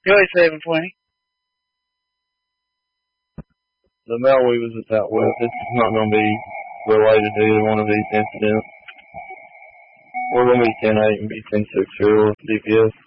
Joey 720. The male we was out with, this is not going to be related to either one of these incidents. We're going to be 10-8 and be 10-6 here with DPS.